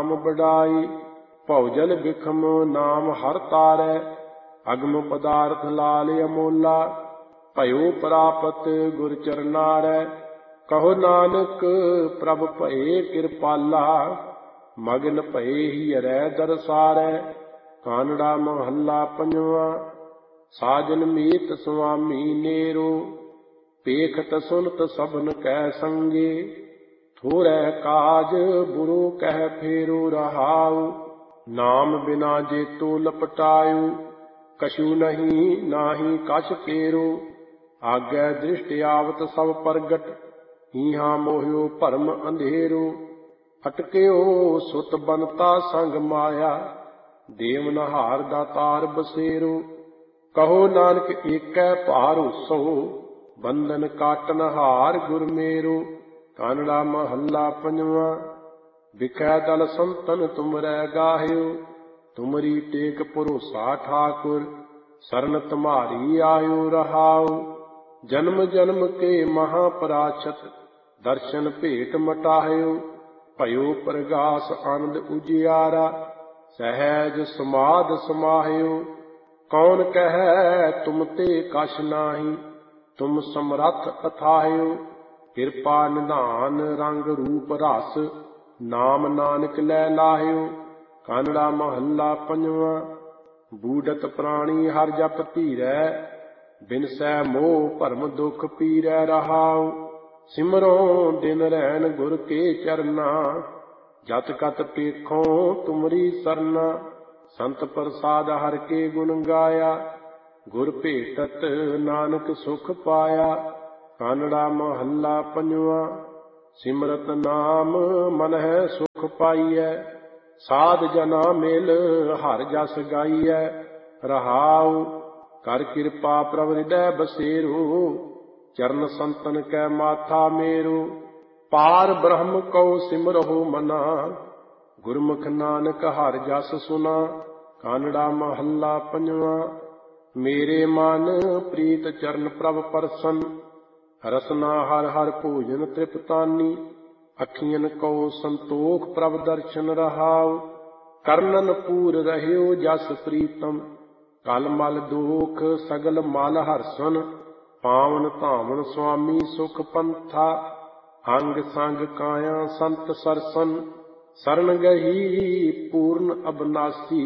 ਨਾਮ ਬੜਾਈ। ਭਉਜਲ ਬਿਖਮ ਨਾਮ ਹਰ ਤਾਰੈ, ਅਗਮ ਪਦਾਰਥ ਲਾਲ ਅਮੋਲਾ। ਭਇਓ ਪ੍ਰਾਪਤ ਗੁਰ ਚਰਨਾਰੈ, ਕਹੋ ਨਾਨਕ ਪ੍ਰਭ ਭਏ ਕਿਰਪਾਲਾ। ਮਗਨ ਭਏ ਹੀਰੈ ਦਰਸਾਰੈ, ਕਾਨੜਾ ਮਹੱਲਾ ਪੰਜਵਾ। ਸਾਜਨ ਮੀਤ ਸੁਆਮੀ ਨੇਰੋ, ਪੇਖਤ ਸੁਨਤ ਸਭਨ ਕੈ ਸੰਗੇ। ਥੋੜੈ ਕਾਜ ਬੁਰੋ ਕਹਿ ਫੇਰੋ ਰਹਾਉ, ਨਾਮ ਬਿਨਾ ਜੇਤੋ ਲਪਟਾਇਓ। ਕਛੂ ਨਹੀਂ ਨਾਹੀ ਕਛ ਕੇਰੋ, ਆਗੈ ਦ੍ਰਿਸ਼ਟ ਆਵਤ ਸਭ ਪ੍ਰਗਟ। ਹੀਹਾ ਮੋਹਿਓ ਭਰਮ ਅੰਧੇਰੋ, ਅਟਕਿਓ ਸੁਤ ਬਨਤਾ ਸੰਗ ਮਾਇਆ। ਦੇਵਨਹਾਰ ਦਾਤਾਰ ਬਸੇਰੋ, ਕਹੋ ਨਾਨਕ ਏਕੈ ਭਾਰੋਸੋ। ਬੰਧਨ ਕਾਟਨ ਹਾਰ ਗੁਰ ਮੇਰੋ, ਕਾਨੜਾ ਮਹੱਲਾ ਪੰਜਵਾ। ਬਿਖੈ ਦਲ ਸੰਤਨ ਤੁਮਰੈ ਗਾਹਿਓ, ਤੁਮਰੀ ਟੇਕ ਭਰੋਸਾ ਠਾਕੁਰ। ਸਰਨ ਤੁਮਹਾਰੀ ਆਇਓ ਰਹਾਉ, ਜਨਮ ਜਨਮ ਕੇ ਮਹਾਪਰਾਸ਼ਤ। ਦਰਸ਼ਨ ਭੇਟ ਮਟਾਹਿਓ, ਭਇਓ ਪ੍ਰਗਾਸ ਆਨੰਦ ਉਜਿਆਰਾ। ਸਹਿਜ ਸਮਾਧ ਸਮਾਹਿਓ, ਕੌਣ ਕਹੈ ਤੁਮ ਤੇ ਕਛ ਨਾਹੀ। ਤੁਮ ਸਮਰੱਥ ਅਥਾਹਿਓ, ਕਿਰਪਾ ਨਿਧਾਨ ਰੰਗ ਰੂਪ ਰਸ। ਨਾਮ ਨਾਨਕ ਲੈ ਲਾਹਿਓ, ਕਾਨੜਾ ਮਹੱਲਾ ਪੰਜਵਾ। ਬੂਡਤ ਪ੍ਰਾਣੀ ਹਰ ਜਪ ਧੀਰੈ, ਬਿਨਸੈ ਮੋਹ ਭਰਮ ਦੁਖ ਪੀਰੈ ਰਹਾਉ। ਸਿਮਰੋ ਦਿਨ ਰੈਣ ਗੁਰ ਕੇ ਚਰਨਾ, ਜਤ ਕਤ ਪੇਖੋ ਤੁਮਰੀ ਸਰਨਾ। ਸੰਤ ਪ੍ਰਸਾਦ ਹਰਿ ਕੇ ਗੁਣ ਗਾਇਆ, ਗੁਰ ਭੇਟਤ ਨਾਨਕ ਸੁਖ ਪਾਇਆ। ਕਾਨੜਾ ਮਹੱਲਾ ਪੰਜਵਾ। ਸਿਮਰਤ ਨਾਮ ਮਨ ਹੈ ਸੁਖ ਪਾਈਐ, ਸਾਧ ਜਨਾ ਮਿਲ ਹਰਿ ਜਸ ਗਾਈਐ ਰਹਾਉ। ਕਰ ਕਿਰਪਾ ਪ੍ਰਭ ਹਿਰਦੈ ਬਸੇਰੋ, ਚਰਨ ਸੰਤਨ ਕੈ ਮਾਥਾ ਮੇਰੋ। ਪਾਰ ਬ੍ਰਹਮ ਕਉ ਸਿਮਰਹੁ ਮਨਾ, ਗੁਰਮੁਖ ਨਾਨਕ ਹਰਿ ਜਸ ਸੁਨਾ। ਕਾਨੜਾ ਮਹੱਲਾ ਪੰਜਵਾ। ਮੇਰੇ ਮਨ ਪ੍ਰੀਤ ਚਰਨ ਪ੍ਰਭ ਪਰਸਨ, ਰਸਨਾ ਹਰ ਹਰ ਭੋਜਨ ਤ੍ਰਿਪਤਾਨੀ। ਅੱਖੀਆਂ ਕਉ ਸੰਤੋਖ ਪ੍ਰਭ ਦਰਸ਼ਨ ਰਹਾਉ, ਕਰਨਨ ਪੂਰ ਰਹਿਓ ਜਸ ਪ੍ਰੀਤਮ। ਕਲ ਮਲ ਦੋਖ ਸਗਲ ਮਲ ਹਰਸਨ, ਪਾਵਨ ਧਾਵਨ ਸੁਆਮੀ ਸੁਖ ਪੰਥਾ। ਅੰਗ ਸੰਗ ਕਾਇਆ ਸੰਤ ਸਰਸਨ, ਸਰਨ ਗਹੀ ਪੂਰਨ ਅਬਨਾਸੀ।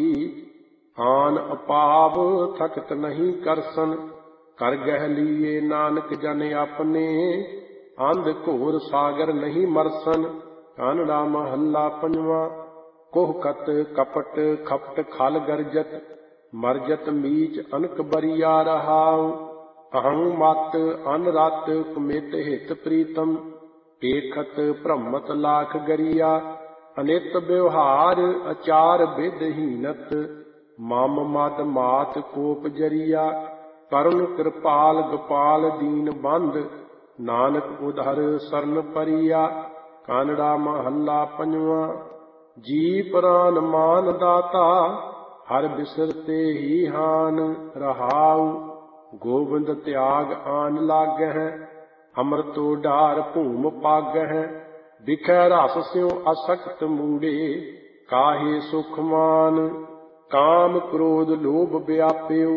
ਆਨ ਅਪਾਵ ਥਕਤ ਨਹੀਂ ਕਰਸਨ, ਕਰ ਗਹਿ ਲੀਏ ਨਾਨਕ ਜਨ ਆਪਣੇ। ਅੰਧ ਘੋਰ ਸਾਗਰ ਨਹੀਂ ਮਰਸਨ, ਕਾਨੜਾ ਮਹੱਲਾ ਪੰਜਵਾ। ਕੋਹਕਤ ਕਪਟ ਖਪਟ ਖਲ ਗਰਜਤ, ਮਰਜਤ ਮੀਚ ਅਨਕ ਬਰੀਆ ਰਹਾਉ। ਅਹੰ ਮਤ ਅਨ ਰਤ ਕੁਮਿਤ ਹਿਤ ਪ੍ਰੀਤਮ, ਪੇਖਤ ਭ੍ਰਮਤ ਲਾਖ ਗਰੀਆ। ਅਨਿਤ ਵਿਵਹਾਰ ਅਚਾਰ ਵਿਧਹੀਨਤ, ਮਮ ਮਦ ਮਾਤ ਕੋਪ ਜਰੀਆ। ਕਰੁਣ ਕਿਰਪਾਲ ਗੋਪਾਲ ਦੀਨ ਬੰਧ, ਨਾਨਕ ਉਧਰ ਸਰਨ ਪਰੀਆ। ਕਾਨੜਾ ਮਹੱਲਾ ਪੰਜਵਾ। ਜੀ ਪ੍ਰਾਨ ਮਾਨ ਦਾਤਾ, ਹਰਿ ਬਿਸਰਤੇ ਹੀ ਹਾਨ ਰਹਾਉ। ਗੋਬਿੰਦ ਤਿਆਗ ਆਨ ਲਾਗਹਿ, ਅੰਮ੍ਰਿਤੋ ਢਾਰ ਭੂਮ ਪਾਗਹਿ। ਵਿਖੈ ਰਸ ਸਿਉ ਅਸਕਤ ਮੂੜੇ, ਕਾਹੇ ਸੁਖ ਮਾਨ। ਕਾਮ ਕ੍ਰੋਧ ਲੋਭ ਵਿਆਪਿਓ,